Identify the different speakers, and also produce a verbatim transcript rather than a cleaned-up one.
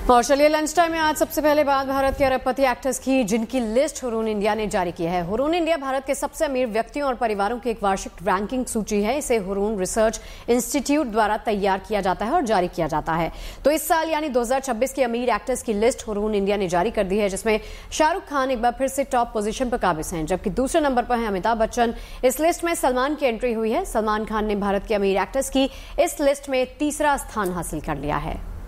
Speaker 1: और चलिए lunch time में आज सबसे पहले बात भारत के अरबपति एक्टर्स की, जिनकी लिस्ट हुरून इंडिया ने जारी की है। हुरून इंडिया भारत के सबसे अमीर व्यक्तियों और परिवारों की एक वार्षिक रैंकिंग सूची है। इसे हुरून रिसर्च इंस्टीट्यूट द्वारा तैयार किया जाता है और जारी किया जाता है। तो इस साल यानी दो हज़ार छब्बीस की अमीर एक्टर्स की लिस्ट हुरून इंडिया ने जारी कर दी है, जिसमें शाहरुख खान एक बार फिर से टॉप पोजीशन पर काबिज हैं, जबकि दूसरे नंबर पर हैं अमिताभ बच्चन। इस लिस्ट में सलमान की एंट्री हुई है। सलमान खान ने भारत के अमीर एक्टर्स की इस लिस्ट में तीसरा स्थान हासिल कर लिया है।